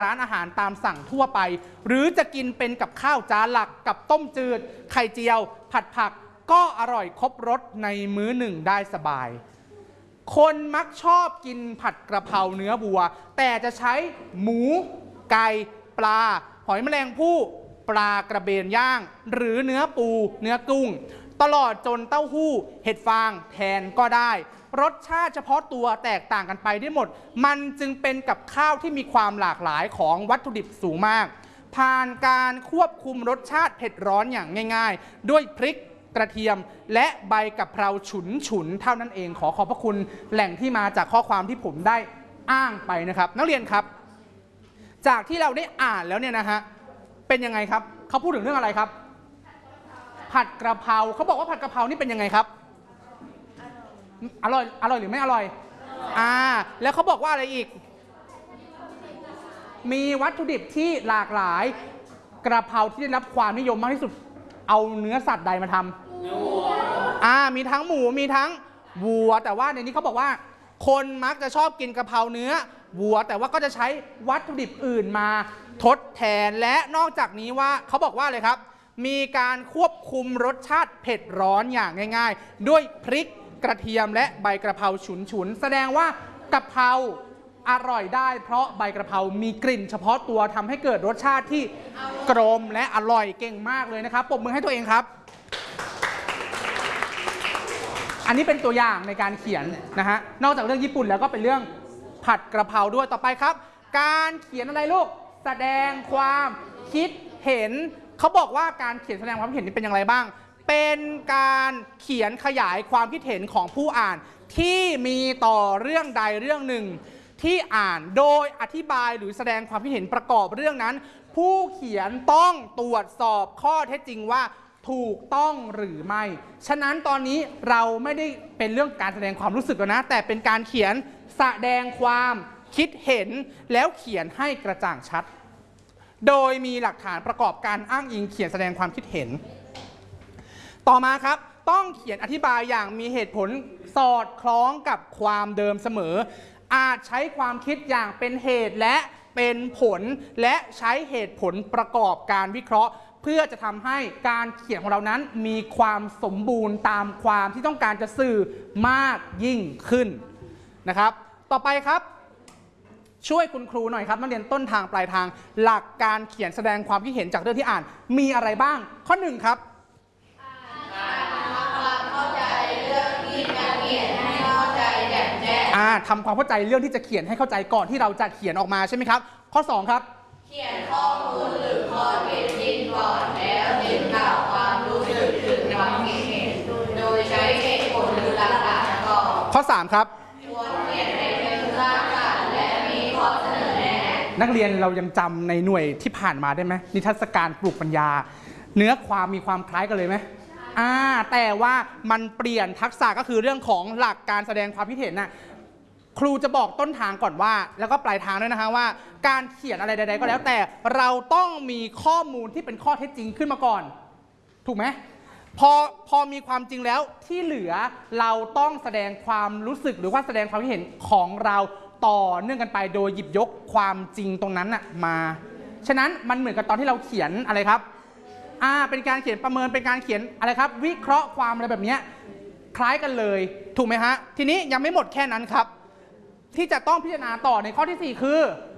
ร้านอาหารตามสั่งทั่วไปหรือจะกินเป็นกับข้าวจานหลักกับต้มจืดไข่เจียวผัดผักก็อร่อยครบรสในมื้อหนึ่งได้สบายคนมักชอบกินผัดกระเพราเนื้อวัวแต่จะใช้หมูไก่ปลาหอยแมลงภู่ปลากระเบนย่างหรือเนื้อปูเนื้อกุ้งตลอดจนเต้าหู้เห็ดฟางแทนก็ได้รสชาติเฉพาะตัวแตกต่างกันไปได้หมดมันจึงเป็นกับข้าวที่มีความหลากหลายของวัตถุดิบสูงมากผ่านการควบคุมรสชาติเผ็ดร้อนอย่างง่ายๆด้วยพริกกระเทียมและใบกะเพราฉุนๆเท่านั้นเองขอบพระคุณแหล่งที่มาจากข้อความที่ผมได้อ้างไปนะครับนักเรียนครับจากที่เราได้อ่านแล้วเนี่ยนะฮะเป็นยังไงครับเขาพูดถึงเรื่องอะไรครับผัดกระเพราเขาบอกว่าผัดกระเพรานี่เป็นยังไงครับอร่อยหรือไม่อร่อยแล้วเขาบอกว่าอะไรอีกมีวัตถุดิบที่หลากหลายกระเพราที่ได้รับความนิยมมากที่สุดเอาเนื้อสัตว์ใดมาทำมีทั้งหมูมีทั้งวัวแต่ว่าในนี้เขาบอกว่าคนมักจะชอบกินกระเพราเนื้อวัวแต่ว่าก็จะใช้วัตถุดิบอื่นมาทดแทนและนอกจากนี้ว่าเขาบอกว่าเลยครับมีการควบคุมรสชาติเผ็ดร้อนอย่างง่ายๆด้วยพริกกระเทียมและใบกระเพราฉุนๆแสดงว่ากะเพราอร่อยได้เพราะใบกระเพรามีกลิ่นเฉพาะตัวทำให้เกิดรสชาติที่กลมและอร่อยเก่งมากเลยนะครับปรบมือให้ตัวเองครับอันนี้เป็นตัวอย่างในการเขียนนะฮะนอกจากเรื่องญี่ปุ่นแล้วก็เป็นเรื่องผัดกระเพราด้วยต่อไปครับการเขียนอะไรลูกแสดงความคิดเห็นเขาบอกว่าการเขียนแสดงความคิดเห็นนี้เป็นอย่างไรบ้างเป็นการเขียนขยายความคิดเห็นของผู้อ่านที่มีต่อเรื่องใดเรื่องหนึ่งที่อ่านโดยอธิบายหรือแสดงความคิดเห็นประกอบเรื่องนั้นผู้เขียนต้องตรวจสอบข้อเท็จจริงว่าถูกต้องหรือไม่ฉะนั้นตอนนี้เราไม่ได้เป็นเรื่องการแสดงความรู้สึกแล้วนะแต่เป็นการเขียนแสดงความคิดเห็นแล้วเขียนให้กระจ่างชัดโดยมีหลักฐานประกอบการอ้างอิงเขียนแสดงความคิดเห็นต่อมาครับต้องเขียนอธิบายอย่างมีเหตุผลสอดคล้องกับความเดิมเสมออาจใช้ความคิดอย่างเป็นเหตุและเป็นผลและใช้เหตุผลประกอบการวิเคราะห์เพื่อจะทำให้การเขียนของเรานั้นมีความสมบูรณ์ตามความที่ต้องการจะสื่อมากยิ่งขึ้นนะครับต่อไปครับช่วยคุณครูหน่อยครับนักเรียนต้นทางปลายทางหลักการเขียนแสดงความคิดเห็นจากเรื่องที่อ่านมีอะไรบ้างข้อ1ครับทำความเข้าใจเรื่องที่จะเขียนให้เข้าใจก่อนที่เราจะเขียนออกมาใช่ไหมครับข้อ2ครับเขียนข้อมูลหรือข้อเท็จจริงก่อนแล้วจึงกล่าวความรู้สึกถึงความคิดเห็นโดยใช้เหตุผลหรือหลักฐานประกอบข้อ3ครับควรเขียนในเชิงสร้างสรรค์และมีข้อเสนอแนะนักเรียนเรายังจำในหน่วยที่ผ่านมาได้ไหมนิทรรศการปลูกปัญญาเนื้อความมีความคล้ายกันเลยไหมแต่ว่ามันเปลี่ยนทักษะก็คือเรื่องของหลักการแสดงความคิดเห็นน่ะครูจะบอกต้นทางก่อนว่าแล้วก็ปลายทางด้วยนะคะว่าการเขียนอะไรใดๆก็แล้วแต่เราต้องมีข้อมูลที่เป็นข้อเท็จจริงขึ้นมาก่อนถูกไหมพอมีความจริงแล้วที่เหลือเราต้องแสดงความรู้สึกหรือว่าแสดงความคิดเห็นของเราต่อเนื่องกันไปโดยหยิบยกความจริงตรงนั้นมาฉะนั้นมันเหมือนกับตอนที่เราเขียนอะไรครับเป็นการเขียนประเมินเป็นการเขียนอะไรครับวิเคราะห์ความอะไรแบบนี้คล้ายกันเลยถูกไหมฮะทีนี้ยังไม่หมดแค่นั้นครับที่จะต้องพิจารณาต่อในข้อที่4คือ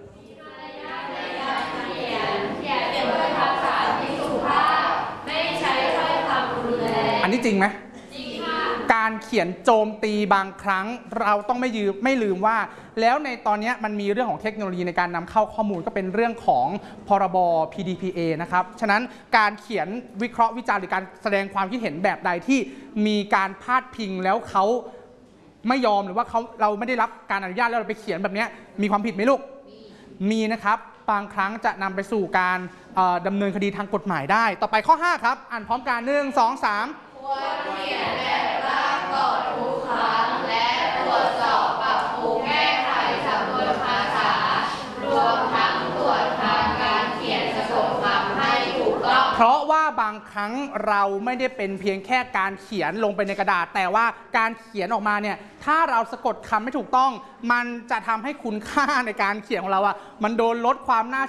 เขียนด้วยภาษาที่สุภาพไม่ใช้ถ้อยคำรุนแรงอันนี้จริงไหมจริงค่ะการเขียนโจมตีบางครั้งเราต้องไม่ลืมว่าแล้วในตอนนี้มันมีเรื่องของเทคโนโลยีในการนำเข้าข้อมูลก็เป็นเรื่องของพรบ PDPA นะครับฉะนั้นการเขียนวิเคราะห์วิจารณ์หรือการแสดงความคิดเห็นแบบใดที่มีการพาดพิงแล้วเขาไม่ยอมหรือว่าเราไม่ได้รับการอนุญาตแล้วเราไปเขียนแบบนี้มีความผิดไหมลูกมีนะครับบางครั้งจะนำไปสู่การดำเนินคดีทางกฎหมายได้ต่อไปข้อ5ครับอ่านพร้อมกัน1 2 3ควรเขียนแบบร่างก่อนทุกครั้งและตรวจสอบปรับปรุงแก้ไขสำนวนภาษารวมทั้งตรวจทางการเขียนสะกดคำให้ถูกต้องเพราะว่าบางครั้งเราไม่ได้เป็นเพียงแค่การเขียนลงไปในกระดาษ แต่ว่าการเขียนออกมาเนี่ยถ้าเราสะกดคำไม่ถูกต้องมันจะทำให้คุณค่าในการเขียนของเรามันโดนลดความน่า